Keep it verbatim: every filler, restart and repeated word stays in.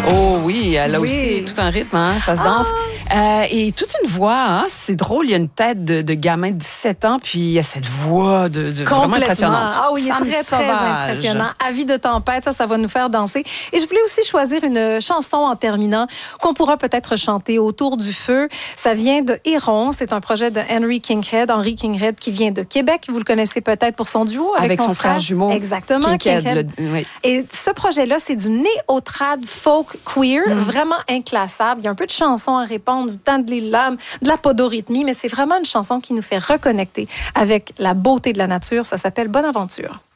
Oh oui, elle a Oui. aussi tout un rythme, hein, ça se danse. Ah. Euh, et toute une voix, hein, c'est drôle, il y a une tête de, de gamin de dix-sept ans, puis il y a cette voix de, de vraiment impressionnante. Ah oui, il est Sam très, Sauvage. très impressionnant. Avis de tempête, ça, ça va nous faire danser. Et je voulais aussi choisir une chanson en terminant qu'on pourra peut-être chanter autour du feu. Ça vient de Héron, c'est un projet de Henry Kinkhead, Henry Kinkhead qui vient de Québec. Vous le connaissez peut-être pour son duo avec, avec son, son frère, frère jumeau. Exactement, Kinkhead. Kinkhead. Le, oui. Et ce projet-là, c'est du néo-trad folk queer, mm. vraiment inclassable. Il y a un peu de chansons à répondre, du temps de l'âme, de la podorythmie, mais c'est vraiment une chanson qui nous fait reconnecter avec la beauté de la nature. Ça s'appelle Bonne Aventure.